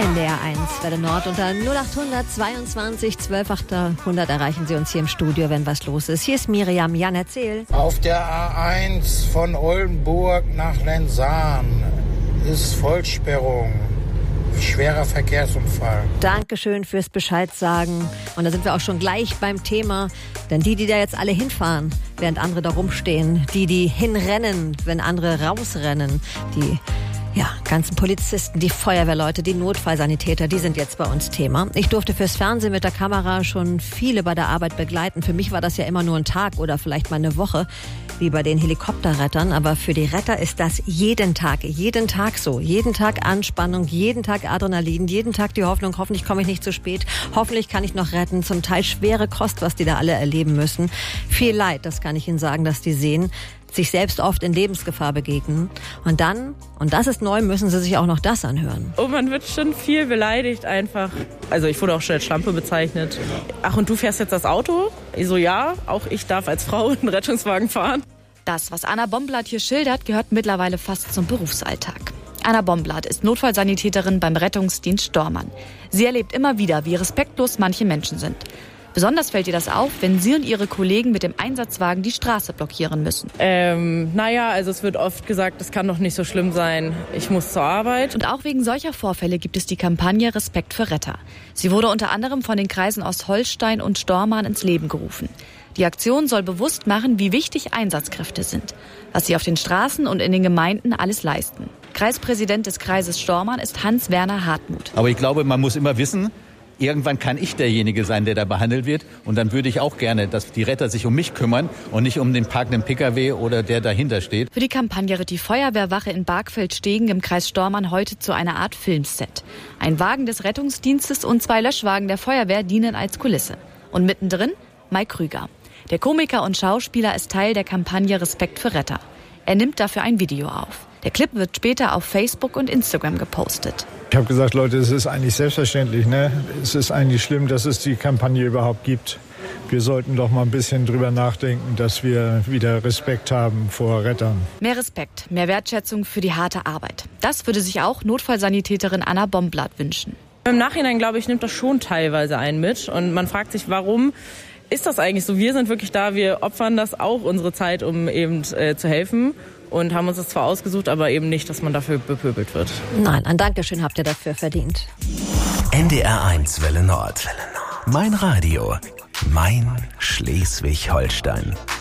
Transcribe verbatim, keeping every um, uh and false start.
N D R eins, Welle Nord unter null acht hundert zweiundzwanzig zwölf achthundert erreichen Sie uns hier im Studio, wenn was los ist. Hier ist Miriam. Jan, erzähl. Auf der A eins von Oldenburg nach Lenzahn ist Vollsperrung. Schwerer Verkehrsunfall. Dankeschön fürs Bescheid sagen. Und da sind wir auch schon gleich beim Thema. Denn die, die da jetzt alle hinfahren, während andere da rumstehen, die, die hinrennen, wenn andere rausrennen, die ja, ganzen Polizisten, die Feuerwehrleute, die Notfallsanitäter, die sind jetzt bei uns Thema. Ich durfte fürs Fernsehen mit der Kamera schon viele bei der Arbeit begleiten. Für mich war das ja immer nur ein Tag oder vielleicht mal eine Woche, wie bei den Helikopterrettern. Aber für die Retter ist das jeden Tag, jeden Tag so. Jeden Tag Anspannung, jeden Tag Adrenalin, jeden Tag die Hoffnung, hoffentlich komme ich nicht zu spät, hoffentlich kann ich noch retten. Zum Teil schwere Kost, was die da alle erleben müssen. Viel Leid, das kann ich Ihnen sagen, dass die sehen. Sich selbst oft in Lebensgefahr begegnen. Und dann, und das ist neu, müssen sie sich auch noch das anhören. Oh, man wird schon viel beleidigt einfach. Also ich wurde auch schon als Schlampe bezeichnet. Ach, und du fährst jetzt das Auto? Ich so, ja, auch ich darf als Frau einen Rettungswagen fahren. Das, was Anna Bomblatt hier schildert, gehört mittlerweile fast zum Berufsalltag. Anna Bomblatt ist Notfallsanitäterin beim Rettungsdienst Stormann. Sie erlebt immer wieder, wie respektlos manche Menschen sind. Besonders fällt ihr das auf, wenn sie und ihre Kollegen mit dem Einsatzwagen die Straße blockieren müssen. Ähm, naja, also es wird oft gesagt, das kann doch nicht so schlimm sein. Ich muss zur Arbeit. Und auch wegen solcher Vorfälle gibt es die Kampagne Respekt für Retter. Sie wurde unter anderem von den Kreisen Ostholstein und Stormarn ins Leben gerufen. Die Aktion soll bewusst machen, wie wichtig Einsatzkräfte sind, was sie auf den Straßen und in den Gemeinden alles leisten. Kreispräsident des Kreises Stormarn ist Hans-Werner Hartmuth. Aber ich glaube, man muss immer wissen, irgendwann kann ich derjenige sein, der da behandelt wird. Und dann würde ich auch gerne, dass die Retter sich um mich kümmern und nicht um den parkenden Pkw oder der dahinter steht. Für die Kampagne wird die Feuerwehrwache in Bargfeld-Stegen im Kreis Stormarn heute zu einer Art Filmset. Ein Wagen des Rettungsdienstes und zwei Löschwagen der Feuerwehr dienen als Kulisse. Und mittendrin Mike Krüger. Der Komiker und Schauspieler ist Teil der Kampagne Respekt für Retter. Er nimmt dafür ein Video auf. Der Clip wird später auf Facebook und Instagram gepostet. Ich habe gesagt, Leute, es ist eigentlich selbstverständlich, ne? Es ist eigentlich schlimm, dass es die Kampagne überhaupt gibt. Wir sollten doch mal ein bisschen drüber nachdenken, dass wir wieder Respekt haben vor Rettern. Mehr Respekt, mehr Wertschätzung für die harte Arbeit. Das würde sich auch Notfallsanitäterin Anna Bomblatt wünschen. Im Nachhinein, glaube ich, nimmt das schon teilweise einen mit. Und man fragt sich, warum ist das eigentlich so? Wir sind wirklich da, wir opfern das auch, unsere Zeit, um eben äh, zu helfen. Und haben uns das zwar ausgesucht, aber eben nicht, dass man dafür bepöbelt wird. Nein, ein Dankeschön habt ihr dafür verdient. N D R eins Welle Nord. Mein Radio. Mein Schleswig-Holstein.